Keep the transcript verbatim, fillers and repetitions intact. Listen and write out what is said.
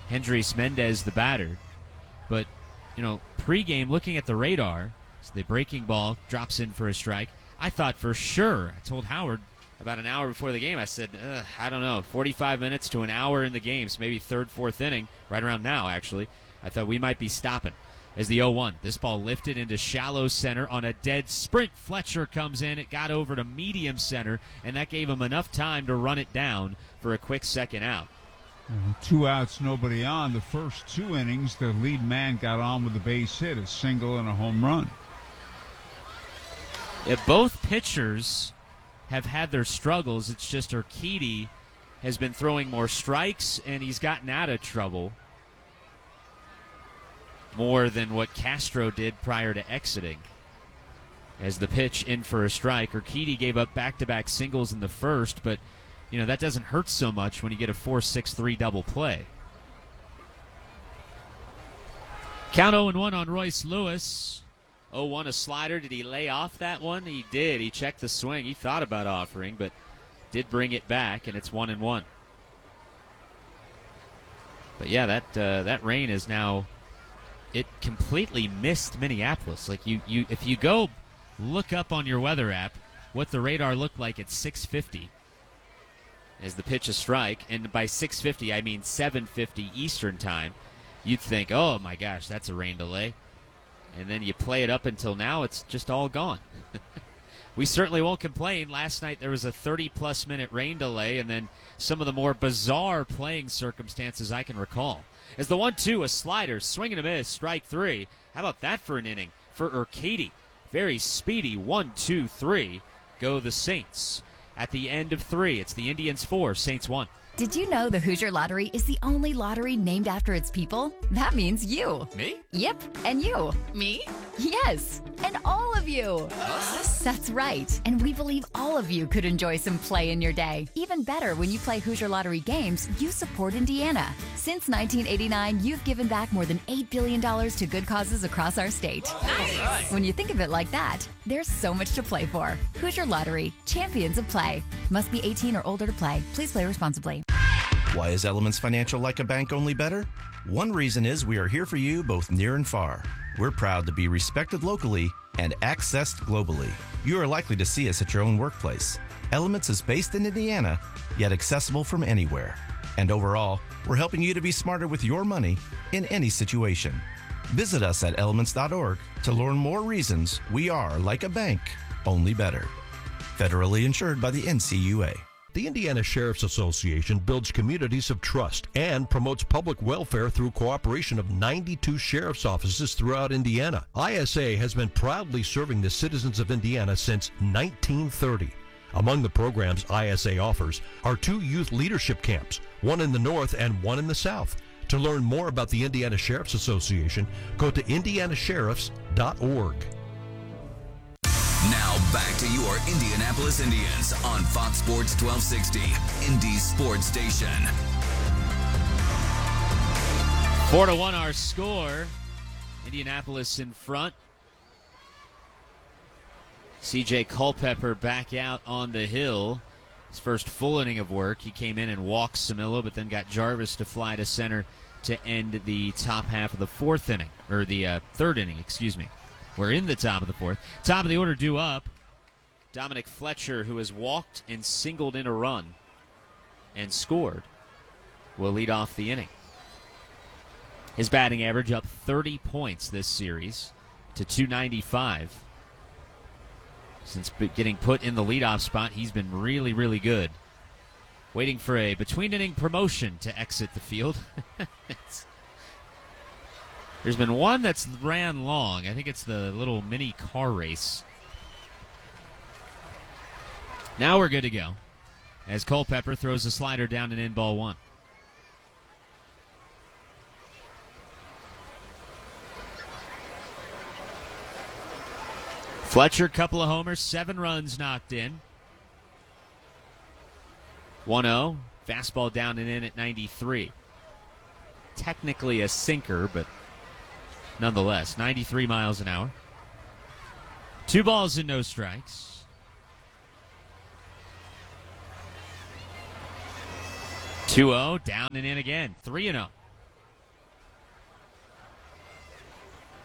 Hendrys Mendez, the batter. But, you know, pregame, looking at the radar, so the breaking ball drops in for a strike. I thought for sure, I told Howard about an hour before the game, I said, I don't know, forty-five minutes to an hour in the game, so maybe third, fourth inning, right around now, actually. I thought we might be stopping. As the oh one, this ball lifted into shallow center on a dead sprint. Fletcher comes in. It got over to medium center, and that gave him enough time to run it down for a quick second out. Uh, two outs, nobody on. The first two innings, the lead man got on with a base hit, a single and a home run. If both pitchers have had their struggles, it's just Urquidy has been throwing more strikes, and he's gotten out of trouble more than what Castro did prior to exiting. As the pitch in for a strike, Urquidy gave up back-to-back singles in the first, but you know that doesn't hurt so much when you get a four six three double play. Count oh and one on Royce Lewis. oh one a slider. Did he lay off that one? He did. He checked the swing. He thought about offering, but did bring it back, and it's one and one. But yeah, that uh, that rain is now. It completely missed Minneapolis. Like you, you, if you go look up on your weather app what the radar looked like at six fifty as the pitch a strike, and by six fifty I mean seven fifty Eastern time, you'd think, oh my gosh, that's a rain delay. And then you play it up until now, it's just all gone. We certainly won't complain. Last night there was a thirty-plus minute rain delay, and then some of the more bizarre playing circumstances I can recall. As the one two, a slider, swing and a miss, strike three. How about that for an inning for Urquidy? Very speedy, one, two, three, go the Saints. At the end of three, it's the Indians four, Saints one. Did you know the Hoosier Lottery is the only lottery named after its people? That means you. Me? Yep, and you. Me? Yes, and all of you. Us? That's right, and we believe all of you could enjoy some play in your day. Even better, when you play Hoosier Lottery games, you support Indiana. Since nineteen eighty-nine, you've given back more than eight billion dollars to good causes across our state. Nice. When you think of it like that, there's so much to play for. Hoosier Lottery, champions of play. Must be eighteen or older to play. Please play responsibly. Why is Elements Financial like a bank only better? One reason is we are here for you both near and far. We're proud to be respected locally and accessed globally. You are likely to see us at your own workplace. Elements is based in Indiana, yet accessible from anywhere. And overall, we're helping you to be smarter with your money in any situation. Visit us at elements dot org to learn more reasons we are like a bank, only better. Federally insured by the N C U A. The Indiana Sheriff's Association builds communities of trust and promotes public welfare through cooperation of ninety-two sheriff's offices throughout Indiana. I S A has been proudly serving the citizens of Indiana since nineteen thirty. Among the programs I S A offers are two youth leadership camps, one in the north and one in the south. To learn more about the Indiana Sheriff's Association, go to indiana sheriffs dot org. Now back to your Indianapolis Indians on Fox Sports twelve sixty, Indy's sports station. Four to one our score. Indianapolis in front. C J Culpepper back out on the hill. His first full inning of work. He came in and walked Samillo, but then got Jarvis to fly to center to end the top half of the fourth inning, or the uh, third inning, excuse me. We're in the top of the fourth. Top of the order due up. Dominic Fletcher, who has walked and singled in a run and scored, will lead off the inning. His batting average up thirty points this series to two ninety-five. Since getting put in the leadoff spot, he's been really, really good. Waiting for a between-inning promotion to exit the field. There's been one that's ran long. I think it's the little mini car race. Now we're good to go as Culpepper throws a slider down and in, ball one. Fletcher, couple of homers, seven runs knocked in. one oh, fastball down and in at ninety-three. Technically a sinker, but nonetheless, ninety-three miles an hour. Two balls and no strikes. two oh, down and in again, three and oh.